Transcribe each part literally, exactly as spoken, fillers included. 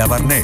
Barnés.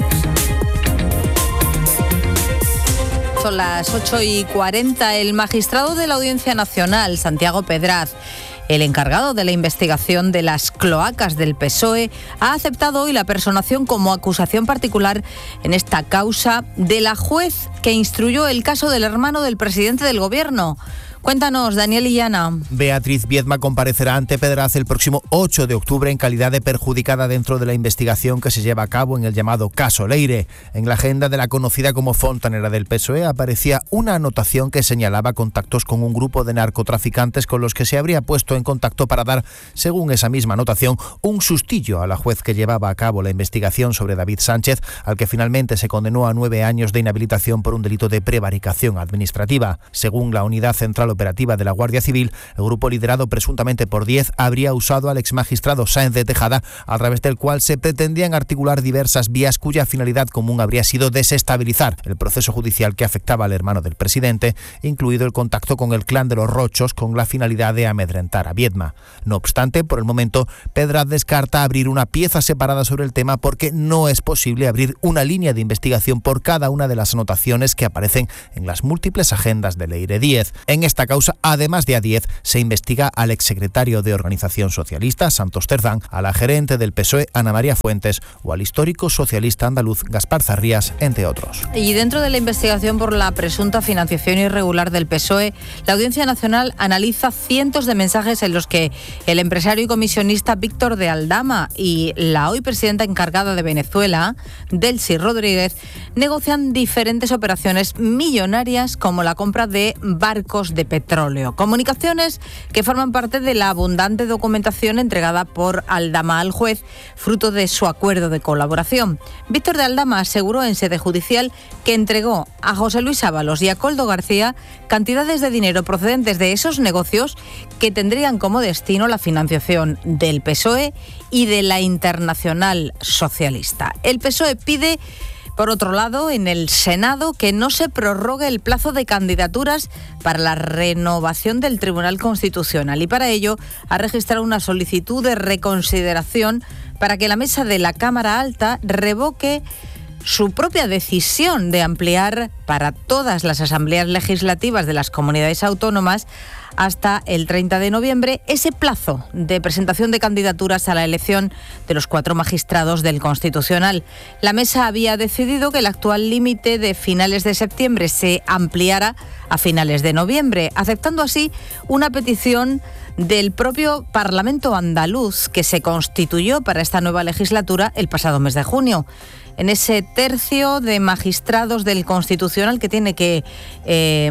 Son las ocho y cuarenta. El magistrado de la Audiencia Nacional, Santiago Pedraz, el encargado de la investigación de las cloacas del P S O E, ha aceptado hoy la personación como acusación particular en esta causa de la juez que instruyó el caso del hermano del presidente del Gobierno. Cuéntanos, Daniel Illana. Beatriz Viedma comparecerá ante Pedraz el próximo ocho de octubre en calidad de perjudicada dentro de la investigación que se lleva a cabo en el llamado caso Leire. En la agenda de la conocida como fontanera del P S O E aparecía una anotación que señalaba contactos con un grupo de narcotraficantes con los que se habría puesto en contacto para dar, según esa misma anotación, un sustillo a la juez que llevaba a cabo la investigación sobre David Sánchez, al que finalmente se condenó a nueve años de inhabilitación por un delito de prevaricación administrativa. Según la Unidad Central Operativa de la Guardia Civil, el grupo liderado presuntamente por Diez habría usado al exmagistrado Sáenz de Tejada, a través del cual se pretendían articular diversas vías cuya finalidad común habría sido desestabilizar el proceso judicial que afectaba al hermano del presidente, incluido el contacto con el clan de los Rochos con la finalidad de amedrentar a Viedma. No obstante, por el momento, Pedraz descarta abrir una pieza separada sobre el tema porque no es posible abrir una línea de investigación por cada una de las anotaciones que aparecen en las múltiples agendas de Leire Díez. En esta causa, además de a Diez, se investiga al exsecretario de Organización Socialista, Santos Cerdán, a la gerente del P S O E, Ana María Fuentes, o al histórico socialista andaluz, Gaspar Zarrías, entre otros. Y dentro de la investigación por la presunta financiación irregular del P S O E, la Audiencia Nacional analiza cientos de mensajes en los que el empresario y comisionista Víctor de Aldama y la hoy presidenta encargada de Venezuela, Delcy Rodríguez, negocian diferentes operaciones millonarias como la compra de barcos de petróleo. Comunicaciones que forman parte de la abundante documentación entregada por Aldama al juez, fruto de su acuerdo de colaboración. Víctor de Aldama aseguró en sede judicial que entregó a José Luis Ábalos y a Koldo García cantidades de dinero procedentes de esos negocios que tendrían como destino la financiación del P S O E y de la Internacional Socialista. El P S O E pide, por otro lado, en el Senado, que no se prorrogue el plazo de candidaturas para la renovación del Tribunal Constitucional y para ello ha registrado una solicitud de reconsideración para que la mesa de la Cámara Alta revoque su propia decisión de ampliar para todas las asambleas legislativas de las comunidades autónomas hasta el treinta de noviembre ese plazo de presentación de candidaturas a la elección de los cuatro magistrados del Constitucional. La mesa había decidido que el actual límite de finales de septiembre se ampliara a finales de noviembre, aceptando así una petición del propio Parlamento andaluz que se constituyó para esta nueva legislatura el pasado mes de junio. En ese tercio de magistrados del Constitucional que tiene que eh,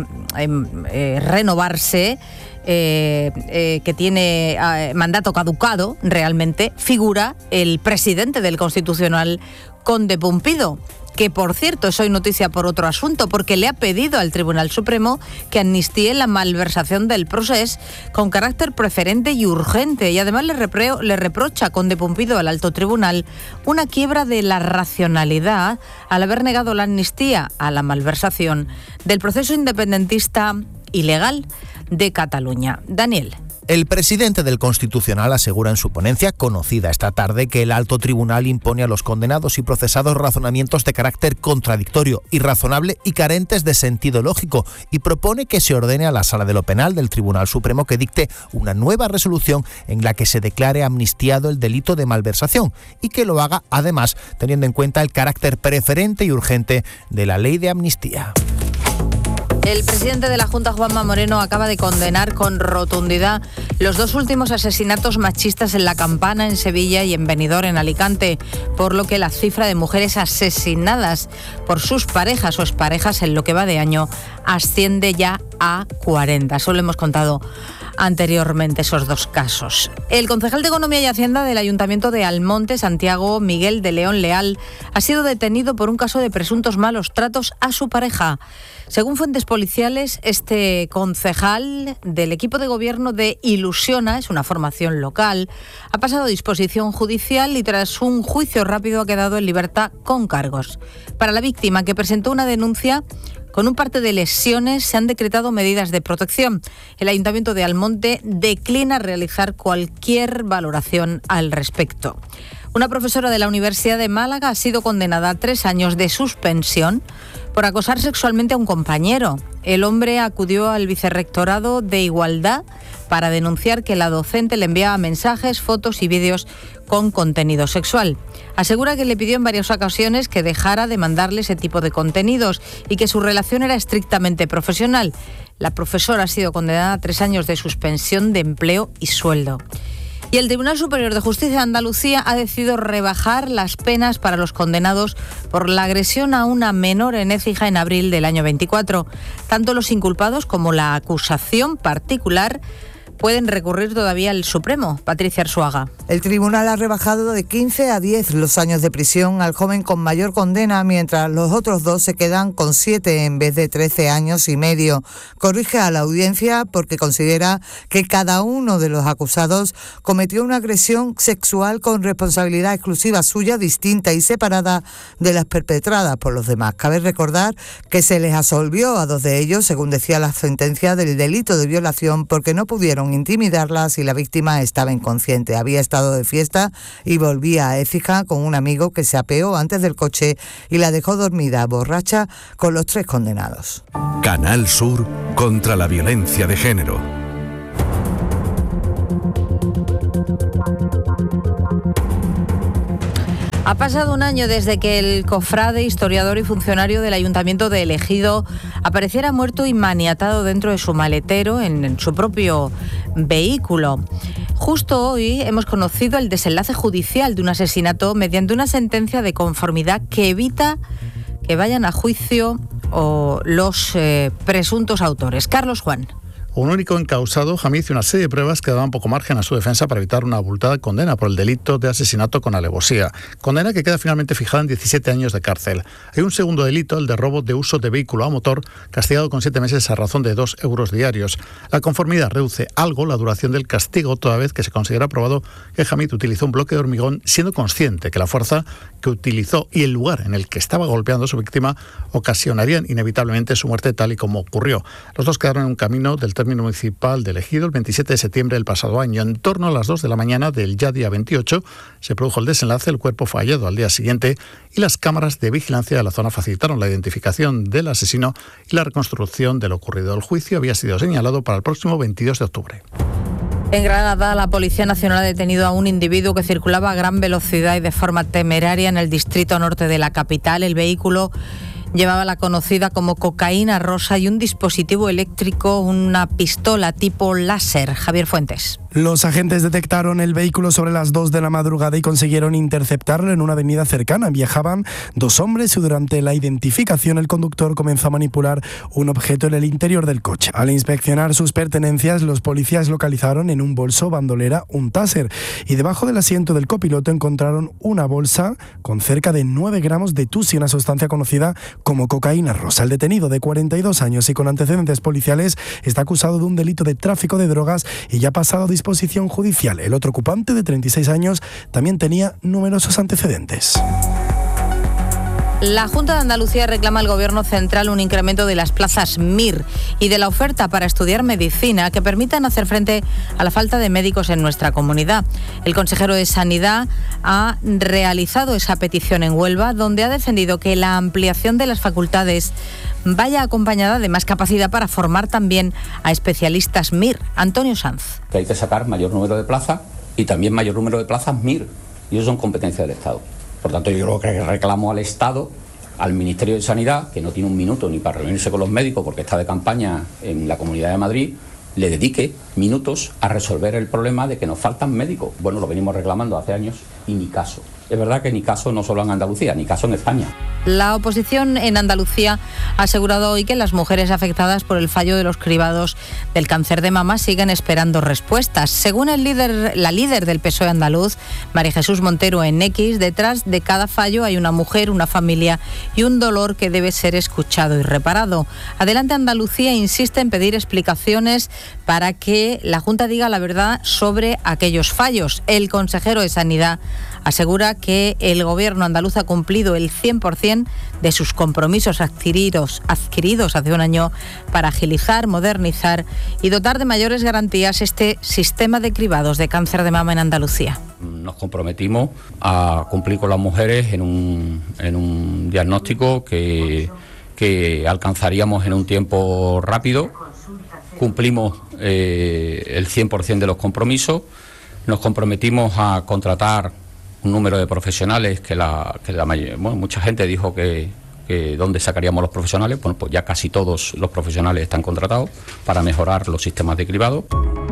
eh, renovarse, eh, eh, que tiene eh, mandato caducado realmente, figura el presidente del Constitucional, Conde Pumpido, que por cierto es hoy noticia por otro asunto, porque le ha pedido al Tribunal Supremo que amnistíe la malversación del procés con carácter preferente y urgente, y además le, repreo, le reprocha Conde Pumpido al alto tribunal una quiebra de la racionalidad al haber negado la amnistía a la malversación del proceso independentista ilegal de Cataluña. Daniel. El presidente del Constitucional asegura en su ponencia, conocida esta tarde, que el alto tribunal impone a los condenados y procesados razonamientos de carácter contradictorio, irrazonable y carentes de sentido lógico, y propone que se ordene a la Sala de lo Penal del Tribunal Supremo que dicte una nueva resolución en la que se declare amnistiado el delito de malversación y que lo haga, además, teniendo en cuenta el carácter preferente y urgente de la ley de amnistía. El presidente de la Junta, Juanma Moreno, acaba de condenar con rotundidad los dos últimos asesinatos machistas en La Campana, en Sevilla, y en Benidorm, en Alicante, por lo que la cifra de mujeres asesinadas por sus parejas o exparejas en lo que va de año asciende ya a cuarenta. Eso lo hemos contado anteriormente, esos dos casos. El concejal de Economía y Hacienda del Ayuntamiento de Almonte, Santiago Miguel de León Leal, ha sido detenido por un caso de presuntos malos tratos a su pareja. Según fuentes policiales, este concejal del equipo de gobierno de Ilusiona, es una formación local, ha pasado a disposición judicial y tras un juicio rápido ha quedado en libertad con cargos. Para la víctima, que presentó una denuncia con un parte de lesiones, se han decretado medidas de protección. El Ayuntamiento de Almonte declina realizar cualquier valoración al respecto. Una profesora de la Universidad de Málaga ha sido condenada a tres años de suspensión por acosar sexualmente a un compañero. El hombre acudió al Vicerrectorado de Igualdad para denunciar que la docente le enviaba mensajes, fotos y vídeos con contenido sexual. Asegura que le pidió en varias ocasiones que dejara de mandarle ese tipo de contenidos y que su relación era estrictamente profesional. La profesora ha sido condenada a tres años de suspensión de empleo y sueldo. Y el Tribunal Superior de Justicia de Andalucía ha decidido rebajar las penas para los condenados por la agresión a una menor en Écija en abril del año veinticuatro. Tanto los inculpados como la acusación particular pueden recurrir todavía al Supremo. Patricia Arzuaga. El tribunal ha rebajado de quince a diez los años de prisión al joven con mayor condena, mientras los otros dos se quedan con siete en vez de trece años y medio. Corrige a la audiencia porque considera que cada uno de los acusados cometió una agresión sexual con responsabilidad exclusiva suya, distinta y separada de las perpetradas por los demás. Cabe recordar que se les absolvió a dos de ellos, según decía la sentencia, del delito de violación porque no pudieron intimidarlas y la víctima estaba inconsciente. Había estado de fiesta y volvía a Écija con un amigo que se apeó antes del coche y la dejó dormida, borracha, con los tres condenados. Canal Sur contra la violencia de género. Ha pasado un año desde que el cofrade, historiador y funcionario del Ayuntamiento de El Ejido apareciera muerto y maniatado dentro de su maletero en, en su propio vehículo. Justo hoy hemos conocido el desenlace judicial de un asesinato mediante una sentencia de conformidad que evita que vayan a juicio o los eh, presuntos autores. Carlos Juan. Un único encausado, Jamí, hizo una serie de pruebas que daban poco margen a su defensa para evitar una abultada condena por el delito de asesinato con alevosía. Condena que queda finalmente fijada en diecisiete años de cárcel. Hay un segundo delito, el de robo de uso de vehículo a motor, castigado con siete meses a razón de dos euros diarios. La conformidad reduce algo la duración del castigo, toda vez que se considera probado que Jamí utilizó un bloque de hormigón siendo consciente que la fuerza que utilizó y el lugar en el que estaba golpeando a su víctima ocasionarían inevitablemente su muerte, tal y como ocurrió. Los dos quedaron en un camino del término municipal de El Ejido el veintisiete de septiembre del pasado año. En torno a las dos de la mañana del ya día veintiocho se produjo el desenlace, el cuerpo fue hallado al día siguiente y las cámaras de vigilancia de la zona facilitaron la identificación del asesino y la reconstrucción de lo ocurrido. El juicio había sido señalado para el próximo veintidós de octubre. En Granada, la Policía Nacional ha detenido a un individuo que circulaba a gran velocidad y de forma temeraria en el distrito norte de la capital. El vehículo llevaba la conocida como cocaína rosa y un dispositivo eléctrico, una pistola tipo láser. Javier Fuentes. Los agentes detectaron el vehículo sobre las dos de la madrugada y consiguieron interceptarlo en una avenida cercana. Viajaban dos hombres y durante la identificación el conductor comenzó a manipular un objeto en el interior del coche. Al inspeccionar sus pertenencias, los policías localizaron en un bolso bandolera un taser y debajo del asiento del copiloto encontraron una bolsa con cerca de nueve gramos de tusi, una sustancia conocida como cocaína rosa. El detenido, de cuarenta y dos años y con antecedentes policiales, está acusado de un delito de tráfico de drogas y ya ha pasado a disposición judicial. El otro ocupante, de treinta y seis años, también tenía numerosos antecedentes. La Junta de Andalucía reclama al Gobierno central un incremento de las plazas M I R y de la oferta para estudiar medicina que permitan hacer frente a la falta de médicos en nuestra comunidad. El consejero de Sanidad ha realizado esa petición en Huelva, donde ha defendido que la ampliación de las facultades vaya acompañada de más capacidad para formar también a especialistas M I R. Antonio Sanz. Que hay que sacar mayor número de plazas y también mayor número de plazas M I R, y eso son competencias del Estado. Por tanto, yo creo que reclamo al Estado, al Ministerio de Sanidad, que no tiene un minuto ni para reunirse con los médicos porque está de campaña en la Comunidad de Madrid, le dedique minutos a resolver el problema de que nos faltan médicos. Bueno, lo venimos reclamando hace años y ni caso. Es verdad que ni caso no solo en Andalucía, ni caso en España. La oposición en Andalucía ha asegurado hoy que las mujeres afectadas por el fallo de los cribados del cáncer de mama siguen esperando respuestas. Según el líder, la líder del P S O E andaluz, María Jesús Montero, en X, detrás de cada fallo hay una mujer, una familia y un dolor que debe ser escuchado y reparado. Adelante Andalucía insiste en pedir explicaciones para que la Junta diga la verdad sobre aquellos fallos. El consejero de Sanidad asegura que el gobierno andaluz ha cumplido el cien por ciento de sus compromisos adquiridos, adquiridos hace un año para agilizar, modernizar y dotar de mayores garantías este sistema de cribados de cáncer de mama en Andalucía. Nos comprometimos a cumplir con las mujeres en un, en un diagnóstico que, que alcanzaríamos en un tiempo rápido. Cumplimos eh, el cien por ciento de los compromisos. Nos comprometimos a contratar un número de profesionales que la, que la mayor, bueno, mucha gente dijo que, que dónde sacaríamos los profesionales. Bueno, pues ya casi todos los profesionales están contratados para mejorar los sistemas de cribado.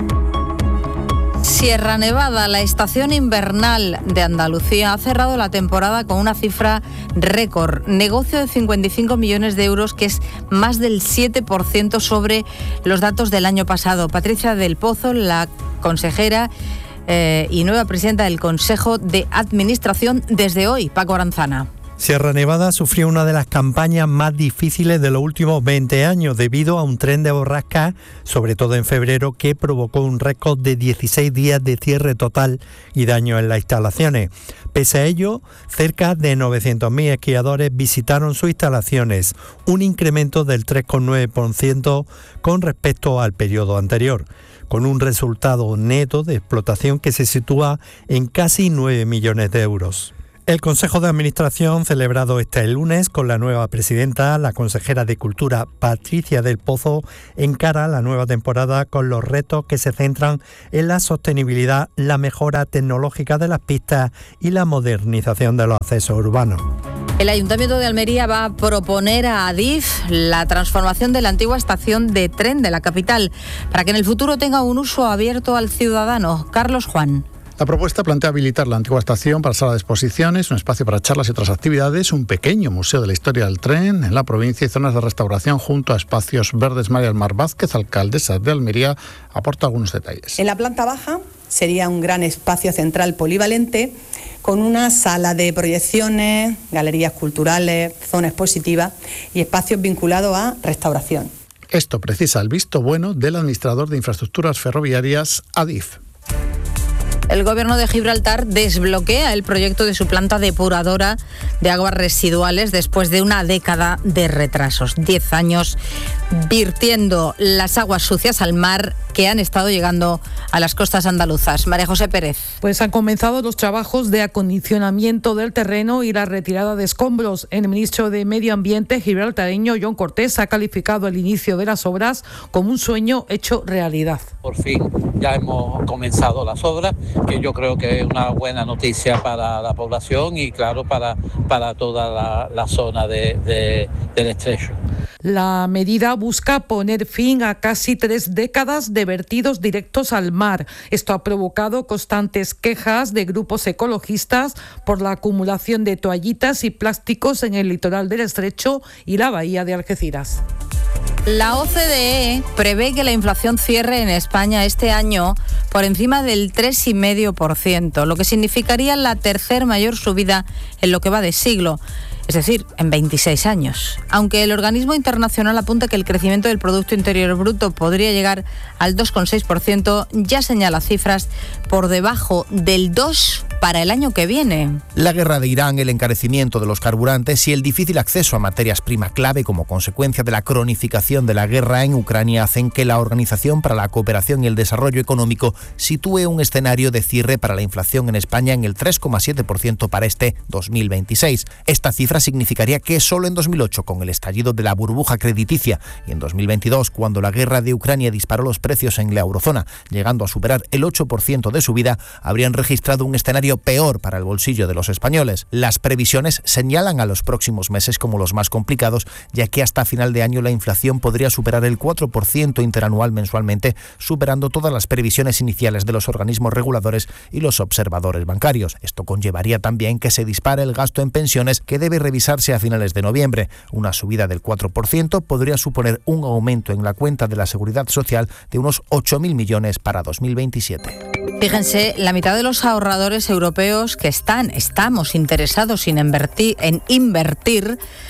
Sierra Nevada, la estación invernal de Andalucía, ha cerrado la temporada con una cifra récord, negocio de cincuenta y cinco millones de euros, que es más del siete por ciento sobre los datos del año pasado. Patricia del Pozo, la consejera eh, y nueva presidenta del Consejo de Administración desde hoy. Paco Aranzana. Sierra Nevada sufrió una de las campañas más difíciles de los últimos veinte años debido a un tren de borrascas, sobre todo en febrero, que provocó un récord de dieciséis días de cierre total y daño en las instalaciones. Pese a ello, cerca de novecientos mil esquiadores visitaron sus instalaciones, un incremento del tres coma nueve por ciento con respecto al periodo anterior, con un resultado neto de explotación que se sitúa en casi nueve millones de euros. El Consejo de Administración, celebrado este lunes con la nueva presidenta, la consejera de Cultura Patricia del Pozo, encara la nueva temporada con los retos que se centran en la sostenibilidad, la mejora tecnológica de las pistas y la modernización de los accesos urbanos. El Ayuntamiento de Almería va a proponer a Adif la transformación de la antigua estación de tren de la capital para que en el futuro tenga un uso abierto al ciudadano. Carlos Juan. La propuesta plantea habilitar la antigua estación para sala de exposiciones, un espacio para charlas y otras actividades, un pequeño museo de la historia del tren en la provincia y zonas de restauración junto a espacios verdes. María del Mar Vázquez, alcaldesa de Almería, aporta algunos detalles. En la planta baja sería un gran espacio central polivalente con una sala de proyecciones, galerías culturales, zona expositiva y espacios vinculados a restauración. Esto precisa el visto bueno del administrador de infraestructuras ferroviarias Adif. El Gobierno de Gibraltar desbloquea el proyecto de su planta depuradora de aguas residuales después de una década de retrasos. Diez años virtiendo las aguas sucias al mar que han estado llegando a las costas andaluzas. María José Pérez. Pues han comenzado los trabajos de acondicionamiento del terreno y la retirada de escombros. El ministro de Medio Ambiente gibraltareño, John Cortés, ha calificado el inicio de las obras como un sueño hecho realidad. Por fin ya hemos comenzado las obras, que yo creo que es una buena noticia para la población y claro para, para toda la, la zona de, de, del estrecho. La medida busca poner fin a casi tres décadas de vertidos directos al mar. Esto ha provocado constantes quejas de grupos ecologistas por la acumulación de toallitas y plásticos en el litoral del estrecho y la bahía de Algeciras. La O C D E prevé que la inflación cierre en España este año por encima del tres coma cinco por ciento, lo que significaría la tercer mayor subida en lo que va de siglo, es decir, en veintiséis años. Aunque el organismo internacional apunta que el crecimiento del Producto Interior Bruto podría llegar al dos coma seis por ciento, ya señala cifras por debajo del dos por ciento para el año que viene. La guerra de Irán, el encarecimiento de los carburantes y el difícil acceso a materias primas clave como consecuencia de la cronificación de la guerra en Ucrania hacen que la Organización para la Cooperación y el Desarrollo Económico sitúe un escenario de cierre para la inflación en España en el tres coma siete por ciento para este dos mil veintiséis. Esta cifra significaría que solo en dos mil ocho, con el estallido de la burbuja crediticia, y en dos mil veintidós, cuando la guerra de Ucrania disparó los precios en la eurozona, llegando a superar el ocho por ciento de subida, habrían registrado un escenario peor para el bolsillo de los españoles. Las previsiones señalan a los próximos meses como los más complicados, ya que hasta final de año la inflación podría superar el cuatro por ciento interanual mensualmente, superando todas las previsiones iniciales de los organismos reguladores y los observadores bancarios. Esto conllevaría también que se dispare el gasto en pensiones, que debe revisarse a finales de noviembre. Una subida del cuatro por ciento podría suponer un aumento en la cuenta de la Seguridad Social de unos ocho mil millones para dos mil veintisiete. Fíjense, la mitad de los ahorradores europeos que están, estamos interesados en invertir, en invertir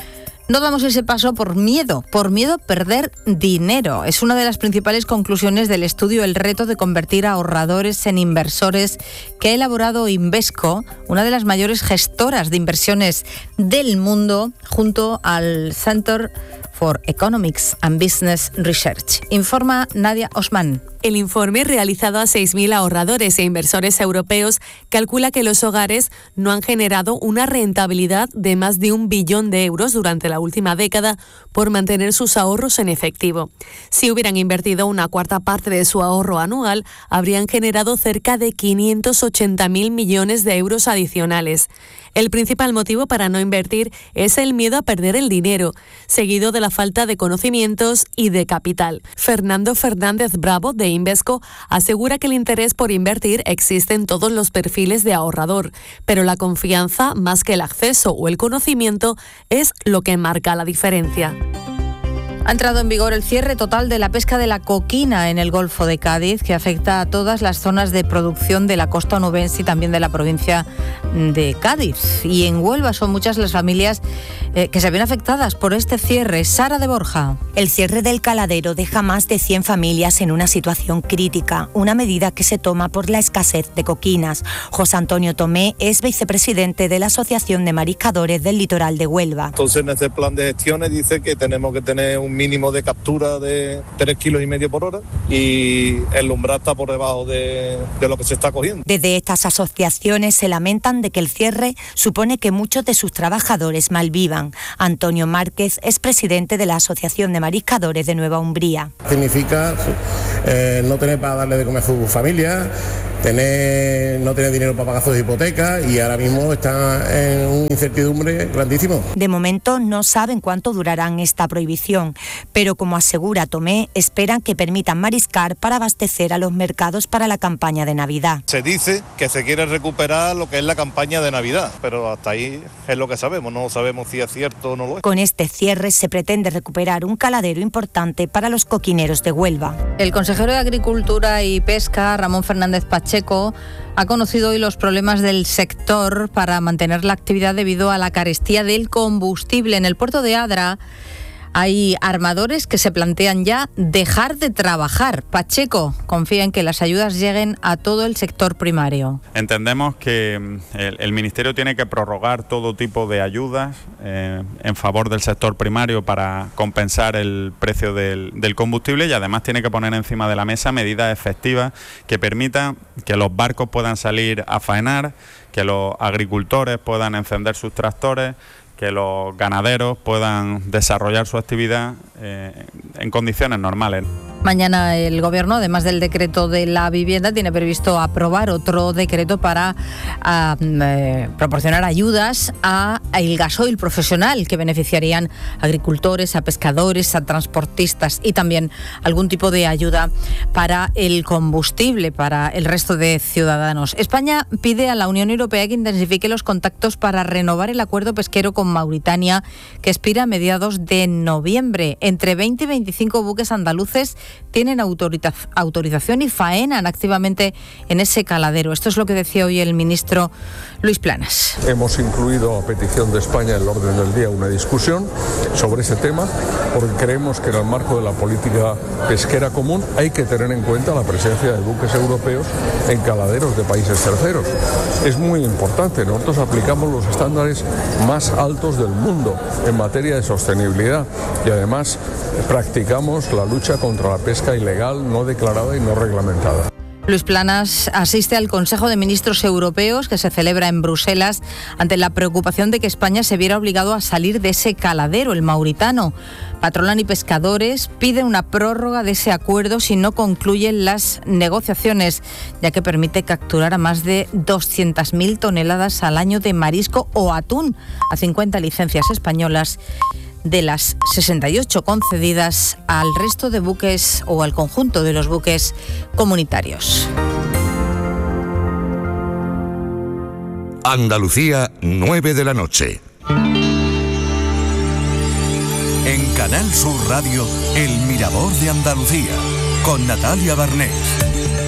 No damos ese paso por miedo, por miedo a perder dinero. Es una de las principales conclusiones del estudio El reto de convertir a ahorradores en inversores que ha elaborado Invesco, una de las mayores gestoras de inversiones del mundo, junto al Center for Economics and Business Research. Informa Nadia Osman. El informe, realizado a seis mil ahorradores e inversores europeos, calcula que los hogares no han generado una rentabilidad de más de un billón de euros durante la última década por mantener sus ahorros en efectivo. Si hubieran invertido una cuarta parte de su ahorro anual, habrían generado cerca de quinientos ochenta mil millones de euros adicionales. El principal motivo para no invertir es el miedo a perder el dinero, seguido de la falta de conocimientos y de capital. Fernando Fernández Bravo, de Invesco, asegura que el interés por invertir existe en todos los perfiles de ahorrador, pero la confianza, más que el acceso o el conocimiento, es lo que marca la diferencia. Ha entrado en vigor el cierre total de la pesca de la coquina en el Golfo de Cádiz, que afecta a todas las zonas de producción de la costa onubense y también de la provincia de Cádiz. Y en Huelva son muchas las familias eh, que se ven afectadas por este cierre. Sara de Borja. El cierre del caladero deja más de cien familias en una situación crítica, una medida que se toma por la escasez de coquinas. José Antonio Tomé es vicepresidente de la Asociación de Mariscadores del Litoral de Huelva. Entonces, en este plan de gestiones dice que tenemos que tener un mínimo de captura de tres kilos y medio por hora y el umbral está por debajo de, de lo que se está cogiendo. Desde estas asociaciones se lamentan de que el cierre supone que muchos de sus trabajadores malvivan. Antonio Márquez es presidente de la Asociación de Mariscadores de Nueva Umbría. Significa eh, no tener para darle de comer a su familia, tener, no tener dinero para pagar sus hipotecas y ahora mismo está en una incertidumbre grandísimo. De momento no saben cuánto durarán esta prohibición, pero como asegura Tomé, esperan que permitan mariscar para abastecer a los mercados para la campaña de Navidad. Se dice que se quiere recuperar lo que es la campaña de Navidad, pero hasta ahí es lo que sabemos, no sabemos si es cierto o no lo es. Con este cierre se pretende recuperar un caladero importante para los coquineros de Huelva. El consejero de Agricultura y Pesca, Ramón Fernández Pacheco, ha conocido hoy los problemas del sector para mantener la actividad debido a la carestía del combustible. En el puerto de Adra hay armadores que se plantean ya dejar de trabajar. Pacheco confía en que las ayudas lleguen a todo el sector primario. Entendemos que el, el Ministerio tiene que prorrogar todo tipo de ayudas eh, en favor del sector primario para compensar el precio del, del combustible y además tiene que poner encima de la mesa medidas efectivas que permitan que los barcos puedan salir a faenar, que los agricultores puedan encender sus tractores, que los ganaderos puedan desarrollar su actividad eh, en condiciones normales. Mañana el Gobierno, además del decreto de la vivienda, tiene previsto aprobar otro decreto para a, eh, proporcionar ayudas a, a el gasoil profesional, que beneficiarían a agricultores, a pescadores, a transportistas y también algún tipo de ayuda para el combustible para el resto de ciudadanos. España pide a la Unión Europea que intensifique los contactos para renovar el acuerdo pesquero con Mauritania, que expira a mediados de noviembre. Entre veinte y veinticinco buques andaluces tienen autoriza- autorización y faenan activamente en ese caladero. Esto es lo que decía hoy el ministro Luis Planas. Hemos incluido, a petición de España, en el orden del día una discusión sobre ese tema, porque creemos que en el marco de la política pesquera común hay que tener en cuenta la presencia de buques europeos en caladeros de países terceros. Es muy importante, nosotros aplicamos los estándares más altos del mundo en materia de sostenibilidad y además practicamos la lucha contra la pesca ilegal, no declarada y no reglamentada. Luis Planas asiste al Consejo de Ministros Europeos que se celebra en Bruselas ante la preocupación de que España se viera obligado a salir de ese caladero, el mauritano. Patronal y pescadores piden una prórroga de ese acuerdo si no concluyen las negociaciones, ya que permite capturar a más de doscientas mil toneladas al año de marisco o atún a cincuenta licencias españolas de las sesenta y ocho concedidas al resto de buques o al conjunto de los buques comunitarios. Andalucía, nueve de la noche. En Canal Sur Radio, El Mirador de Andalucía, con Natalia Barnés.